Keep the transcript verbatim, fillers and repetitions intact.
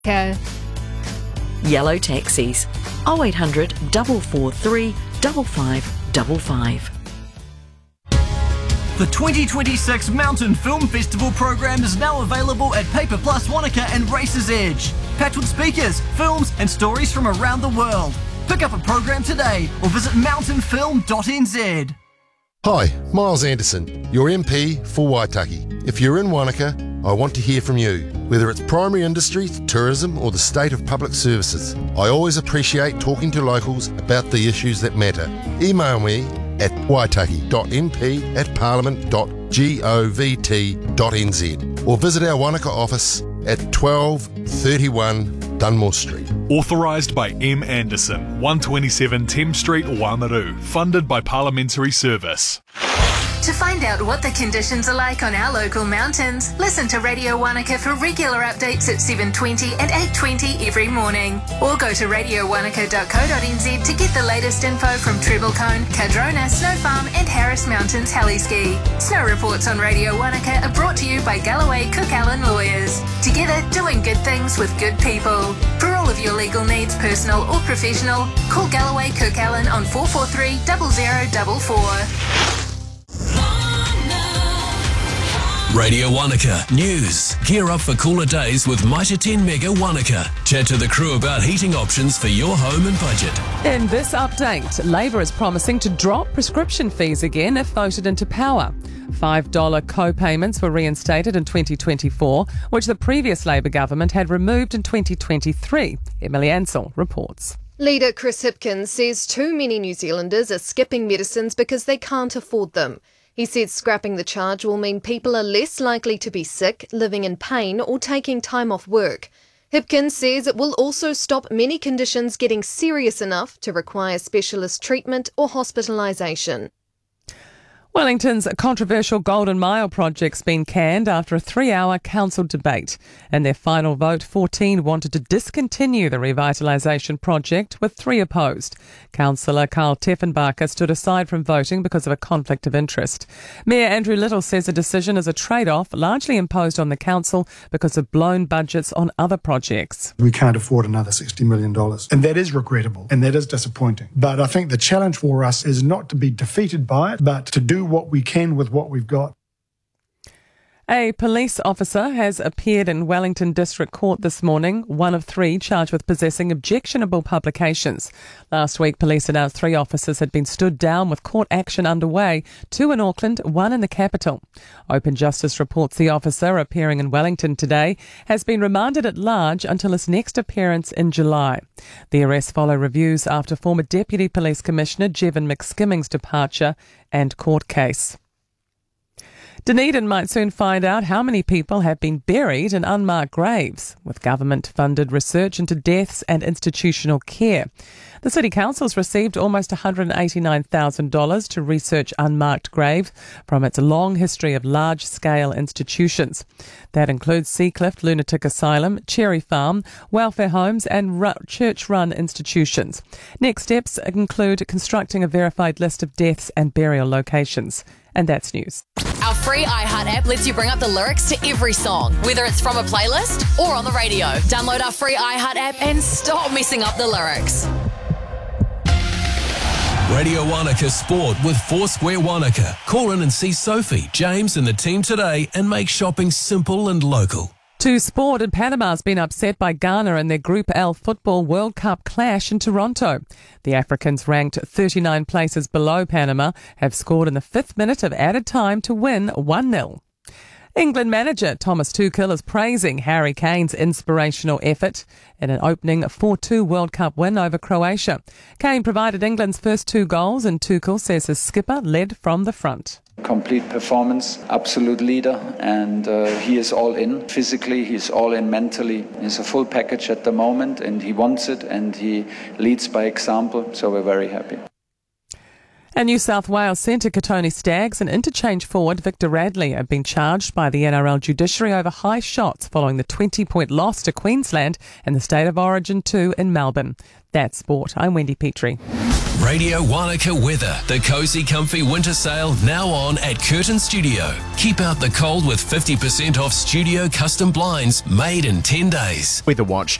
Okay. Yellow taxis. oh eight hundred, four four three, five five five five. The twenty twenty-six Mountain Film Festival program is now available at Paper Plus Wanaka and Races Edge. Packed with speakers, films and stories from around the world. Pick up a program today or visit mountain film dot n z. Hi, Miles Anderson, your M P for Waitaki. If you're in Wanaka, I want to hear from you. Whether it's primary industry, tourism or the state of public services, I always appreciate talking to locals about the issues that matter. Email me at waitaki dot n p at parliament dot govt dot n z or visit our Wanaka office at twelve thirty-one Dunmore Street. Authorised by M. Anderson, one twenty-seven Thames Street, Waimaru. Funded by Parliamentary Service. To find out what the conditions are like on our local mountains, listen to Radio Wanaka for regular updates at seven twenty and eight twenty every morning. Or go to radio wanaka dot co dot n z to get the latest info from Treblecone, Cardrona, Snow Farm and Harris Mountains Heliski. Snow reports on Radio Wanaka are brought to you by Galloway Cook Allen Lawyers. Together, doing good things with good people. For all of your legal needs, personal or professional, call Galloway Cook Allen on four four three, zero zero four four. Radio Wanaka News. Gear up for cooler days with Mitre ten Mega Wanaka. Chat to the crew about heating options for your home and budget. In this update, Labour is promising to drop prescription fees again if voted into power. five dollars co-payments were reinstated in twenty twenty-four, which the previous Labour government had removed in twenty twenty-three. Emily Ansell reports. Leader Chris Hipkins says too many New Zealanders are skipping medicines because they can't afford them. He said scrapping the charge will mean people are less likely to be sick, living in pain or taking time off work. Hipkins says it will also stop many conditions getting serious enough to require specialist treatment or hospitalisation. Wellington's controversial Golden Mile project's been canned after a three-hour council debate. In their final vote, fourteen wanted to discontinue the revitalisation project, with three opposed. Councillor Carl Teffenbacher stood aside from voting because of a conflict of interest. Mayor Andrew Little says the decision is a trade-off largely imposed on the council because of blown budgets on other projects. We can't afford another sixty million dollars, and that is regrettable and that is disappointing. But I think the challenge for us is not to be defeated by it, but to do what we can with what we've got. A police officer has appeared in Wellington District Court this morning, one of three charged with possessing objectionable publications. Last week, police announced three officers had been stood down with court action underway, two in Auckland, one in the capital. Open Justice reports the officer, appearing in Wellington today, has been remanded at large until his next appearance in July. The arrests follow reviews after former Deputy Police Commissioner Jevon McSkimming's departure and court case. Dunedin might soon find out how many people have been buried in unmarked graves, with government-funded research into deaths and institutional care. The City Council's received almost one hundred eighty-nine thousand dollars to research unmarked graves from its long history of large-scale institutions. That includes Seacliff Lunatic Asylum, Cherry Farm, welfare homes and ru- church-run institutions. Next steps include constructing a verified list of deaths and burial locations. And that's news. Our free iHeart app lets you bring up the lyrics to every song, whether it's from a playlist or on the radio. Download our free iHeart app and stop messing up the lyrics. Radio Wanaka Sport with Foursquare Wanaka. Call in and see Sophie, James and the team today and make shopping simple and local. To sport, and Panama's been upset by Ghana in their Group L Football World Cup clash in Toronto. The Africans, ranked thirty-nine places below Panama, have scored in the fifth minute of added time to win one nil. England manager Thomas Tuchel is praising Harry Kane's inspirational effort in an opening four two World Cup win over Croatia. Kane provided England's first two goals, and Tuchel says his skipper led from the front. Complete performance, absolute leader, and uh, he is all in. Physically, he's all in mentally. He's a full package at the moment, and he wants it, and he leads by example, so we're very happy. And New South Wales centre Katoni Staggs and interchange forward Victor Radley have been charged by the N R L judiciary over high shots following the twenty-point loss to Queensland and the State of Origin two in Melbourne. That's sport. I'm Wendy Petrie. Radio Wanaka weather. The Cozy Comfy Winter Sale now on at Curtin Studio. Keep out the cold with fifty percent off studio custom blinds made in ten days. Weather Watch